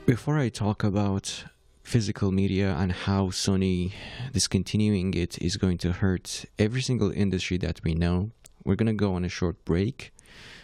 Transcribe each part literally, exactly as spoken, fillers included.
Before I talk about physical media and how Sony discontinuing it is going to hurt every single industry that we know, we're going to go on a short break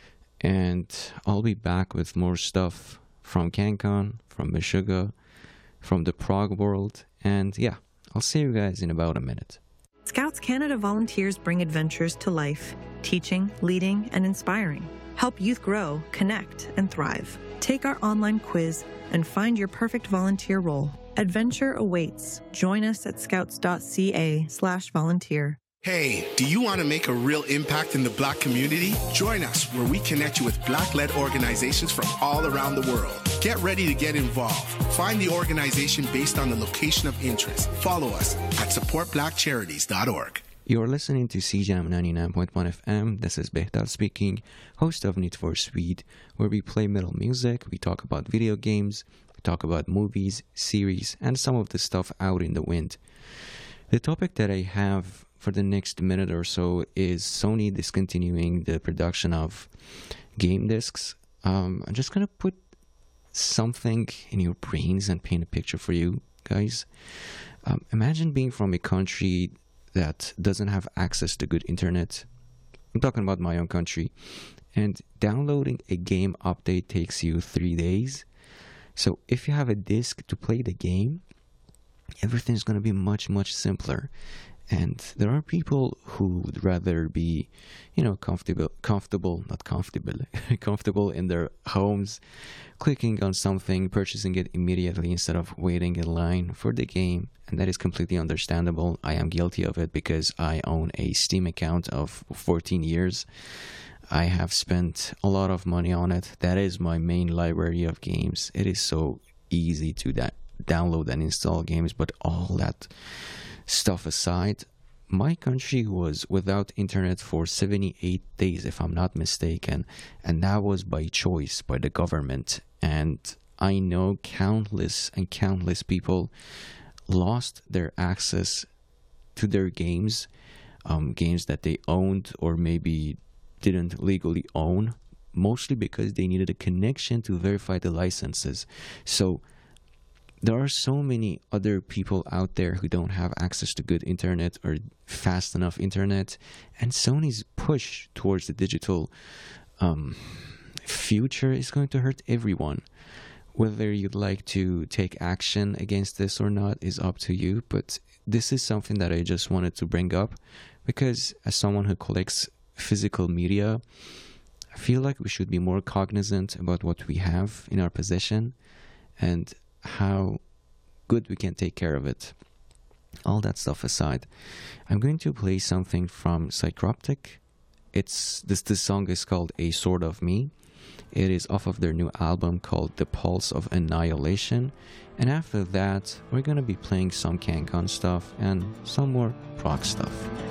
and I'll be back with more stuff from CanCon, from Meshuggah, from the Prague world, and yeah, I'll see you guys in about a minute. Scouts Canada volunteers bring adventures to life, teaching, leading, and inspiring. Help youth grow, connect, and thrive. Take our online quiz and find your perfect volunteer role. Adventure awaits. Join us at scouts.ca slash volunteer. Hey, do you want to make a real impact in the Black community? Join us where we connect you with Black-led organizations from all around the world. Get ready to get involved. Find the organization based on the location of interest. Follow us at support black charities dot org. You're listening to C Jam ninety-nine point one F M. This is Behtal speaking, host of Need for Speed, where we play metal music, we talk about video games, we talk about movies, series, and some of the stuff out in the wind. The topic that I have for the next minute or so is Sony discontinuing the production of game discs. Um, I'm just going to put something in your brains and paint a picture for you guys. Um, imagine being from a country that doesn't have access to good internet. I'm talking about my own country. And downloading a game update takes you three days. So if you have a disc to play the game, everything's going to be much, much simpler. And there are people who would rather be, you know, comfortable, comfortable, not comfortable, comfortable in their homes, clicking on something, purchasing it immediately instead of waiting in line for the game. And that is completely understandable. I am guilty of it because I own a Steam account of fourteen years. I have spent a lot of money on it. That is my main library of games. It is so easy to that download and install games, but all that stuff aside, my country was without internet for seventy-eight days, if I'm not mistaken, and that was by choice, by the government. And I know countless and countless people lost their access to their games, um, games that they owned or maybe didn't legally own, mostly because they needed a connection to verify the licenses. So there are so many other people out there who don't have access to good internet or fast enough internet, and Sony's push towards the digital um, future is going to hurt everyone. Whether you'd like to take action against this or not is up to you, but this is something that I just wanted to bring up because as someone who collects physical media, I feel like we should be more cognizant about what we have in our possession and how good we can take care of it. All that stuff aside, I'm going to play something from Psychroptic. It's this this song is called A Sword of Me. It is off of their new album called The Pulse of Annihilation. And after that, we're gonna be playing some CanCon stuff and some more prog stuff.